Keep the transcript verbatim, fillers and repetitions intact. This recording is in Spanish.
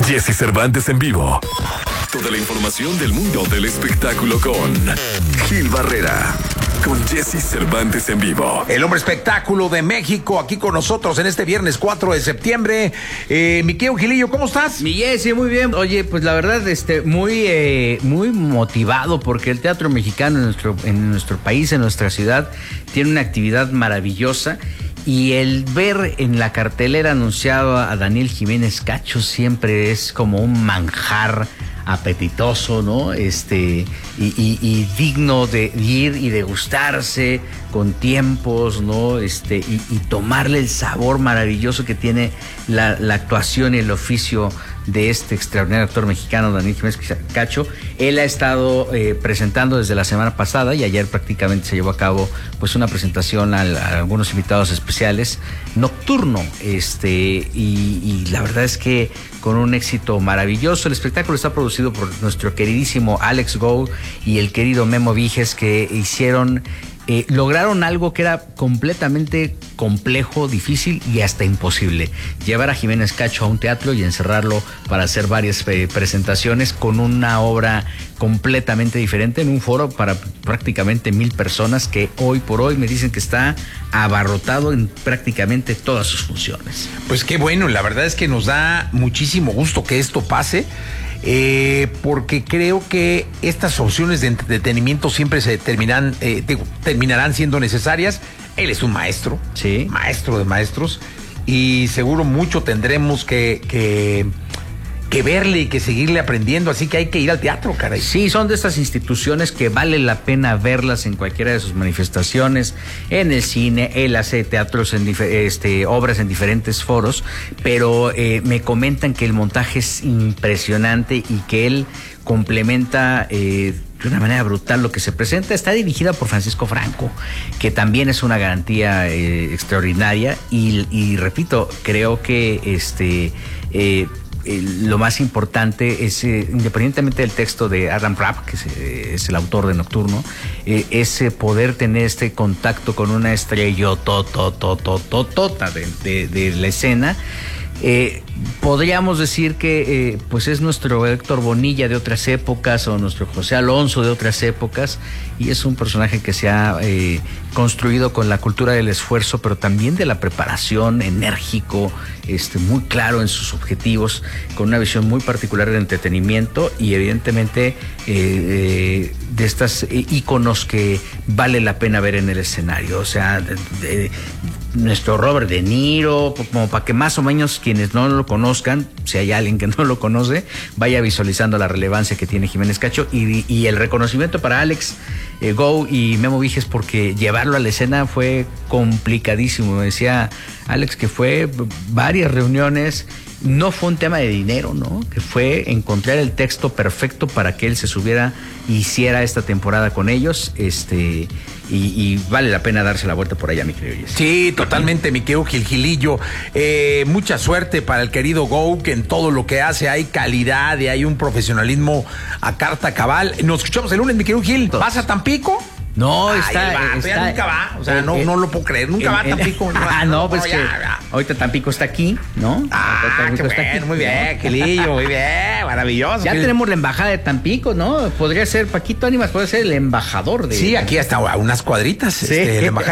Jesse Cervantes en vivo. Toda la información del mundo del espectáculo con Gil Barrera. Con Jesse Cervantes en vivo. El hombre espectáculo de México, aquí con nosotros en este viernes cuatro de septiembre. Eh, mi querido Gilillo, ¿cómo estás? Mi Jesse, muy bien. Oye, pues la verdad, este, muy, eh, muy motivado porque el teatro mexicano en nuestro, en nuestro país, en nuestra ciudad, tiene una actividad maravillosa. Y el ver en la cartelera anunciado a Daniel Jiménez Cacho siempre es como un manjar apetitoso, ¿no? Este, y, y, y digno de ir y degustarse con tiempos, ¿no? Este, y, y tomarle el sabor maravilloso que tiene la, la actuación y el oficio de este extraordinario actor mexicano, Daniel Jiménez Cacho. Él ha estado eh, presentando desde la semana pasada y ayer prácticamente se llevó a cabo pues una presentación a, a algunos invitados especiales, Nocturno, este, y, y la verdad es que con un éxito maravilloso. El espectáculo está producido por nuestro queridísimo Alex Go y el querido Memo Viges, que hicieron Eh, lograron algo que era completamente complejo, difícil y hasta imposible: llevar a Jiménez Cacho a un teatro y encerrarlo para hacer varias eh, presentaciones con una obra completamente diferente en un foro para prácticamente mil personas, que hoy por hoy me dicen que está abarrotado en prácticamente todas sus funciones. Pues qué bueno, la verdad es que nos da muchísimo gusto que esto pase. Eh, porque creo que estas opciones de entretenimiento siempre se terminan, eh, te, terminarán siendo necesarias. Él es un maestro, sí, maestro de maestros, y seguro mucho tendremos que, que, que verle y que seguirle aprendiendo, así que hay que ir al teatro, caray. Sí, son de estas instituciones que vale la pena verlas en cualquiera de sus manifestaciones, en el cine. Él hace teatros, en este, obras en diferentes foros, pero eh, me comentan que el montaje es impresionante y que él complementa eh, de una manera brutal lo que se presenta. Está dirigida por Francisco Franco, que también es una garantía eh, extraordinaria, y, y repito, creo que este... Eh, Eh, lo más importante es, eh, independientemente del texto de Adam Rapp, que es, eh, es el autor de Nocturno, eh, es eh, poder tener este contacto con una estrella tototototota de, de, de la escena. Eh, podríamos decir que eh, pues es nuestro Héctor Bonilla de otras épocas, o nuestro José Alonso de otras épocas, y es un personaje que se ha eh, construido con la cultura del esfuerzo, pero también de la preparación, enérgico, este, muy claro en sus objetivos, con una visión muy particular del entretenimiento, y evidentemente eh, eh, de estas eh, íconos que vale la pena ver en el escenario. O sea, de, de, nuestro Robert De Niro, como para que más o menos quienes no lo conozcan, si hay alguien que no lo conoce, vaya visualizando la relevancia que tiene Jiménez Cacho, y, y el reconocimiento para Alex eh, Go y Memo Viges, porque llevarlo a la escena fue complicadísimo. Me decía Alex que fue varias reuniones. No fue un tema de dinero, ¿no? Que fue encontrar el texto perfecto para que él se subiera y hiciera esta temporada con ellos, este, y, y vale la pena darse la vuelta por allá, mi querido Jesse. Sí, totalmente, mi querido Gil Gilillo. Eh, mucha suerte para el querido Go, que en todo lo que hace hay calidad y hay un profesionalismo a carta cabal. Nos escuchamos el lunes, mi querido Gil. ¿Vas a Tampico? No, Ay, está, va, está. Nunca va. O sea, eh, no, eh, no lo puedo creer. Nunca eh, va a eh, Tampico. Ah, no, pues no, que ya, ya. ahorita Tampico está aquí, ¿no? Ah, qué bueno, muy bien, Gilillo, muy bien, maravilloso. Ya Gil. tenemos la embajada de Tampico, ¿no? Podría ser Paquito Ánimas, puede ser el embajador de. Sí, aquí hasta a unas cuadritas. Sí. Este, la embajada